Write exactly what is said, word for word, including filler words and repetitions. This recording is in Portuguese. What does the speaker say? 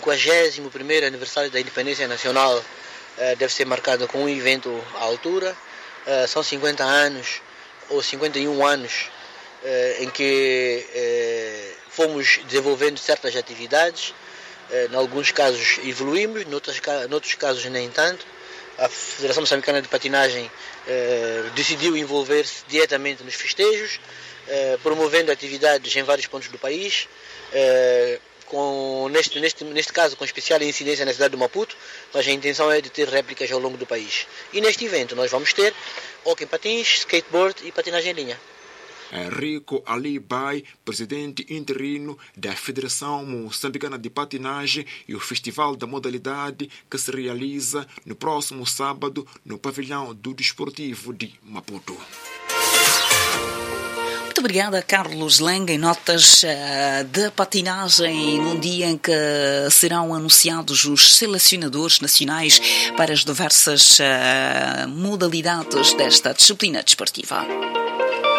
cinquagésimo primeiro aniversário da independência nacional uh, deve ser marcado com um evento à altura. Uh, são cinquenta anos ou cinquenta e um anos uh, em que uh, fomos desenvolvendo certas atividades. Uh, em alguns casos evoluímos, noutros, noutros casos nem tanto. A Federação Moçambicana de Patinagem uh, decidiu envolver-se diretamente nos festejos, uh, promovendo atividades em vários pontos do país. Uh, Com, neste, neste, neste caso com especial incidência na cidade de Maputo, mas a intenção é de ter réplicas ao longo do país. E neste evento nós vamos ter hóquei em patins, skateboard e patinagem em linha. Henrico Ali Bai, presidente interino da Federação Moçambicana de Patinagem, e o Festival da Modalidade que se realiza no próximo sábado no Pavilhão do Desportivo de Maputo. Muito obrigada, Carlos Lenga, em notas uh, de patinagem, num dia em que serão anunciados os selecionadores nacionais para as diversas uh, modalidades desta disciplina desportiva.